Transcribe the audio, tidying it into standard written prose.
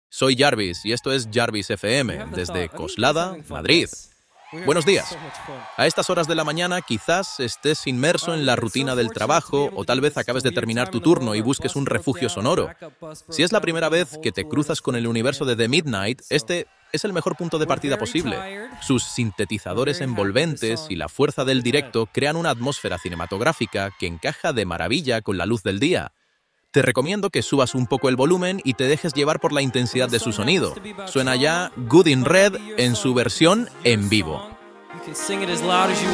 Soy Jarvis y esto es Jarvis FM desde Coslada, Madrid. Buenos días. A estas horas de la mañana quizás estés inmerso en la rutina del trabajo o tal vez acabes de terminar tu turno y busques un refugio sonoro. Si es la primera vez que te cruzas con el universo de The Midnight, este es el mejor punto de partida posible. Sus sintetizadores envolventes y la fuerza del directo crean una atmósfera cinematográfica que encaja de maravilla con la luz del día. Te recomiendo que subas un poco el volumen y te dejes llevar por la intensidad de su sonido. Suena ya Good in Red en su versión en vivo.